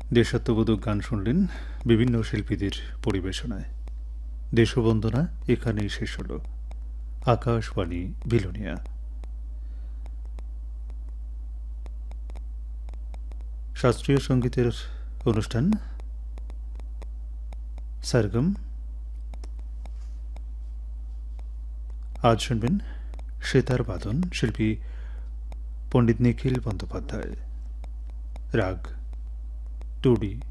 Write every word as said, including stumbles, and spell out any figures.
দেশাত্মবোধক গান শুনলেন বিভিন্ন শিল্পীদের পরিবেশনায়। দেশবন্দনা এখানেই শেষ হল। আকাশবাণী বিলোনিয়া। শাস্ত্রীয় সঙ্গীতের অনুষ্ঠান সরগম। আজ শুনবেন সেতার বাদন, শিল্পী পণ্ডিত নিখিল বন্দ্যোপাধ্যায়। রাগ টুডি।